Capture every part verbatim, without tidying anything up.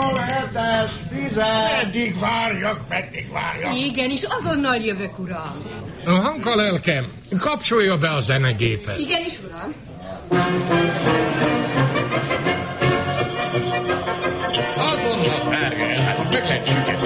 Hol hetes, fizet! Meddig várjak, meddig várjak? Igenis, azonnal jövök, uram. Hanka lelkem, kapcsolja be a zenegépet. Igenis, uram. Azonnal várja el, hát meg lehet süket.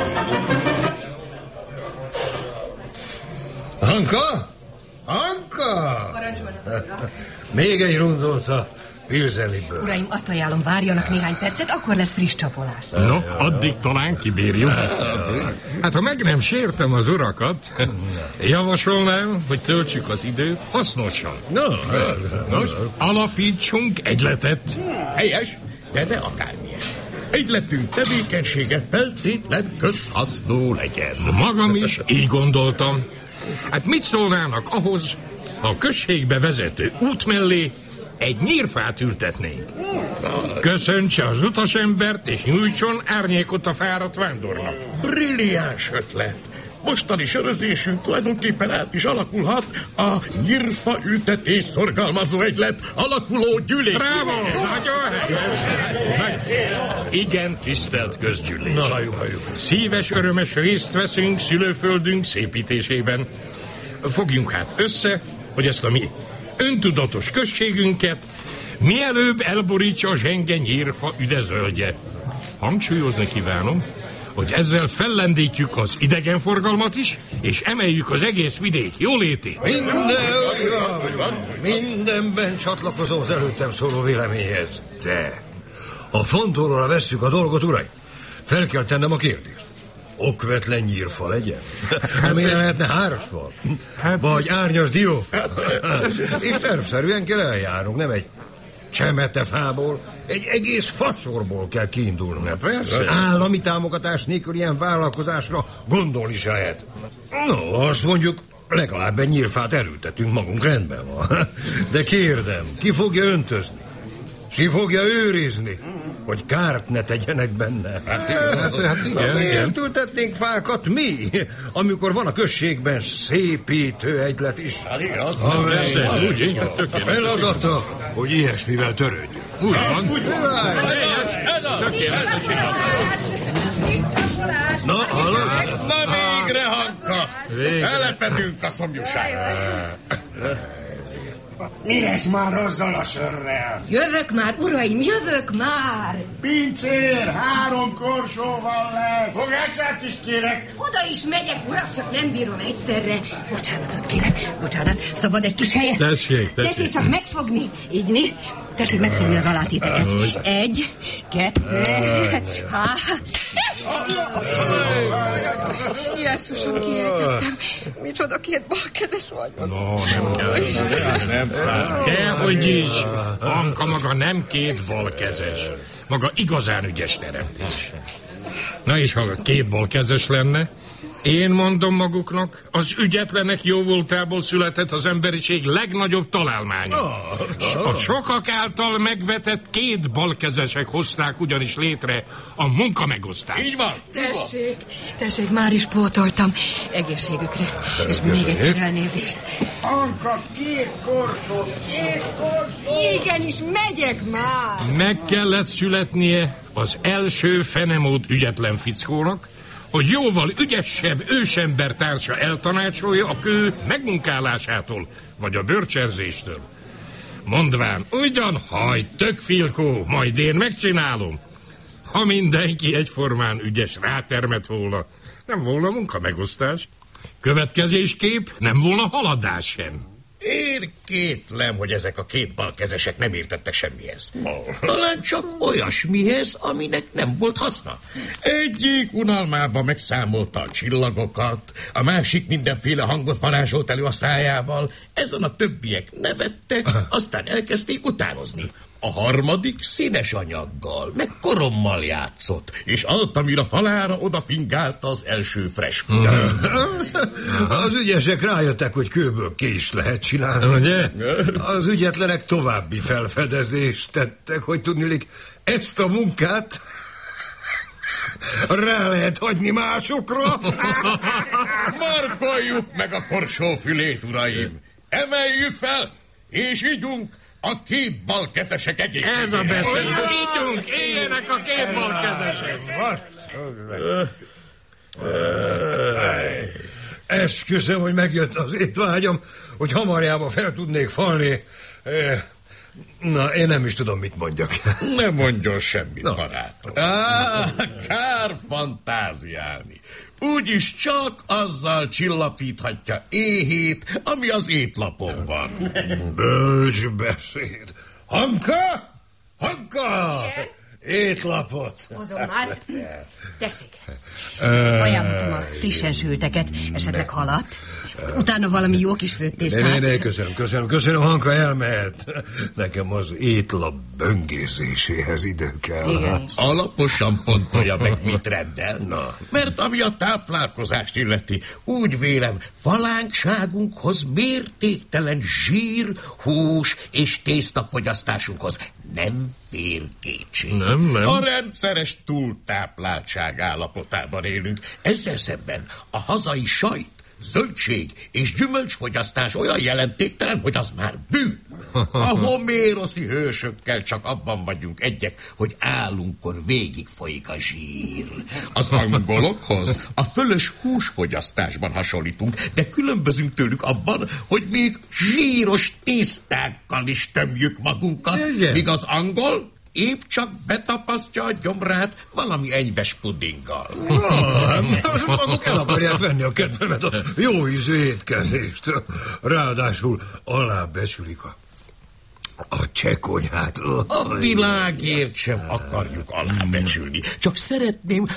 Hanka? Hanka! Parancsolnak, uram. Még egy rundót a Pilzeniből. Uraim, azt ajánlom, várjanak néhány percet, akkor lesz friss csapolás. No, addig talán kibírjuk. Hát ha meg nem sértem az urakat, javasolnám, hogy töltsük az időt hasznosan. No, Nos, alapítsunk egyletet. Helyes, de ne akármilyen. Egyletünk tevékenysége feltétlen közhasznú legyen. Magam is így gondoltam. Hát mit szólnának ahhoz, ha a községbe vezető út mellé egy nyírfát ültetnénk? Köszöntse az utasembert, és nyújtson árnyékot a fáradt vándornak. Brilliáns ötlet. Mostani sörözésünk tulajdonképpen át is alakulhat a nyírfa ültetés szorgalmazó egylet alakuló gyűlés. Bravo! Nagyon helyes! Igen, tisztelt közgyűlés. Na, halljuk, halljuk. Szíves, örömes részt veszünk szülőföldünk szépítésében. Fogjunk hát össze, hogy ezt a mi öntudatos községünket mielőbb elborítsa a zsenge nyírfa üdezölgye. Hangsúlyozni kívánom, hogy ezzel fellendítjük az idegenforgalmat is, és emeljük az egész vidék jólétét. Minden, mindenben csatlakozom az előttem szóló véleményhez. De ha fontolóra vesszük a dolgot, uraim, fel kell tennem a kérdést. Okvetlen nyírfa legyen? Amire lehetne hárasfal? Vagy árnyas diófa? És tervszerűen kell eljárnunk, nem egy csemetefából, egy egész fasorból kell kiindulnunk. Persze. Állami támogatás nélkül ilyen vállalkozásra gondolni se lehet. No, azt mondjuk, legalább egy nyírfát elültetünk magunk, rendben van. De kérdem, ki fogja öntözni? Ki fogja őrizni, hogy kárt ne tegyenek benne? Hát, hát igen, Miért ültetnénk fákat mi, amikor van a községben szépítő egylet is? Hát igen, az van. Persze, úgy, igen, tökéletes. Feladata, hogy ilyesmivel törődjünk. Úgy van. Na, hallod? Na végre, Hanka! Elepedünk a szomjúságra. Mi lesz már azzal a sörrel? Jövök már, uraim, jövök már! Pincér, három korsóval lesz. Fogácsát is kérek. Oda is megyek, uram, csak nem bírom egyszerre. Bocsánatot kérek, bocsánat, szabad egy kis helyet? Tessék, tessék. Tessék csak megfogni, így mi? Tessék megfogni az alátéteket. Egy, kettő, há... Jesszusom, kiejtettem. Micsoda két balkezes vagyok. No, nem kell. Nem száll. Dehogy is. Anka maga nem két balkezes. Maga igazán ügyes teremtés. Na és ha két balkezes lenne, én mondom maguknak, az ügyetlenek jóvoltából született az emberiség legnagyobb találmánya. A sokak által megvetett két balkezesek hozták ugyanis létre a munkamegosztást. Így van. Tessék, tessék, már is pótoltam. Egészségükre. És még egyszer elnézést. Anka, két korsó, két korsó. Igenis, megyek már. Meg kellett születnie az első fenemód ügyetlen fickónak, hogy jóval ügyesebb ősember társa eltanácsolja a kő megmunkálásától, vagy a bőrcserzéstől. Mondván, ugyan hajt, tök filkó, majd én megcsinálom. Ha mindenki egyformán ügyes rátermet volna, nem volna munkamegosztás. Következésképp nem volna haladás sem. Én kétlem, hogy ezek a két balkezesek nem értettek semmihez. Talán csak olyasmihez, aminek nem volt haszna. Egyik unalmában megszámolta a csillagokat, a másik mindenféle hangot varázsolt elő a szájával, ezen a többiek nevettek, aztán elkezdték utánozni. A harmadik színes anyaggal, meg korommal játszott, és Altamira falára odapingálta az első freskót. Az ügyesek rájöttek, hogy kőből kést lehet csinálni. Ugye? Az ügyetlenek további felfedezést tettek, hogy tudnilik, ezt a munkát rá lehet hagyni másokra. Markoljuk meg a korsó fülét, uraim! Emeljük fel, és ígyunk a két balkezesek egészségére. Ez a beszéd. Ígyunk, éljenek a két balkezesek. Esküszöm, hogy megjött az étvágyam, hogy hamarjába fel tudnék falni. Na, én nem is tudom, mit mondjak. Ne mondjon semmit, no. barátom. Á, kár fantáziálni. Úgyis csak azzal csillapíthatja éhét, ami az étlapon van. Bölcs beszéd. Hanka! Hanka! Igen? Étlapot. Hozom már. Tessék. Ajánlottam a frissen sülteket, esetleg halat. Utána valami jó kis főtésztát. Ne, ne, ne, köszönöm, köszönöm, köszönöm, Hanka elmehet. Nekem az étlap böngészéséhez idő kell. Igen. Alaposan fontolja meg, mit rendel. Na. Mert ami a táplálkozást illeti, úgy vélem, falánkságunkhoz mértéktelen zsír, hús és tésztafogyasztásunkhoz nem fér kétség. Nem, nem. A rendszeres túltápláltság állapotában élünk. Ezzel szemben a hazai sajt, zöldség és gyümölcsfogyasztás olyan jelentéktelen, hogy az már bűn. A homéroszi hősökkel csak abban vagyunk egyek, hogy állunkon végig folyik a zsír. Az angolokhoz a fölös húsfogyasztásban hasonlítunk, de különbözünk tőlük abban, hogy még zsíros tésztákkal is tömjük magunkat, Igen. míg az angol épp csak betapasztja a gyomrát valami enyves pudinggal. Ah, maguk el akarják venni a kedvemet a jó ízű étkezést. Ráadásul alábecsülik a, a csekonyát. A világért sem akarjuk alábecsülni. Csak szeretném,